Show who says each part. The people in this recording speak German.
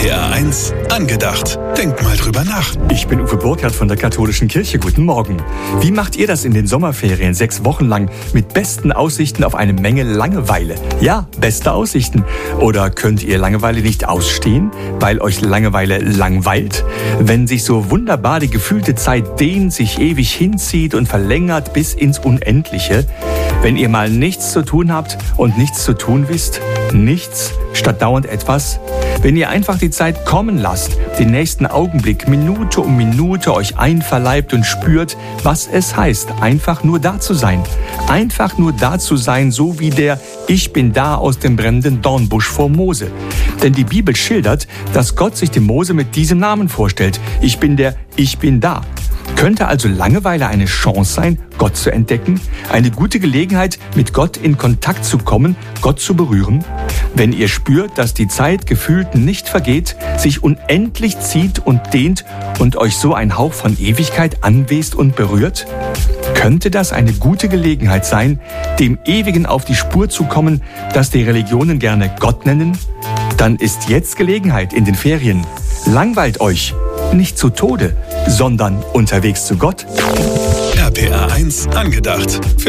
Speaker 1: RPR1 angedacht. Denkt mal drüber nach.
Speaker 2: Ich bin Uwe Burkhardt von der Katholischen Kirche. Guten Morgen. Wie macht ihr das in den Sommerferien 6 Wochen lang mit besten Aussichten auf eine Menge Langeweile? Ja, beste Aussichten. Oder könnt ihr Langeweile nicht ausstehen, weil euch Langeweile langweilt? Wenn sich so wunderbar die gefühlte Zeit dehnt, sich ewig hinzieht und verlängert bis ins Unendliche? Wenn ihr mal nichts zu tun habt und nichts zu tun wisst? Nichts statt dauernd etwas? Wenn ihr einfach die Zeit kommen lasst, den nächsten Augenblick, Minute um Minute euch einverleibt und spürt, was es heißt, einfach nur da zu sein. Einfach nur da zu sein, so wie der Ich bin da aus dem brennenden Dornbusch vor Mose. Denn die Bibel schildert, dass Gott sich dem Mose mit diesem Namen vorstellt. Ich bin der Ich bin da. Könnte also Langeweile eine Chance sein, Gott zu entdecken? Eine gute Gelegenheit, mit Gott in Kontakt zu kommen, Gott zu berühren? Wenn ihr spürt, dass die Zeit gefühlt nicht vergeht, sich unendlich zieht und dehnt und euch so ein Hauch von Ewigkeit anwest und berührt? Könnte das eine gute Gelegenheit sein, dem Ewigen auf die Spur zu kommen, das die Religionen gerne Gott nennen? Dann ist jetzt Gelegenheit in den Ferien. Langweilt euch nicht zu Tode, sondern unterwegs zu Gott.
Speaker 1: RPR1 angedacht. Für